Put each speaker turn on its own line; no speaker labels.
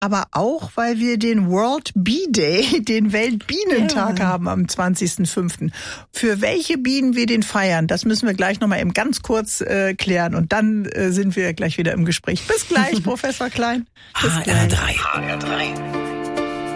aber auch, weil wir den World Bee Day, den Weltbienentag haben am 20.05. Für welche Bienen wir den feiern, das müssen wir gleich nochmal eben ganz kurz klären. Und dann sind wir gleich wieder im Gespräch. Bis gleich, Professor Klein. Bis
HR3.
gleich.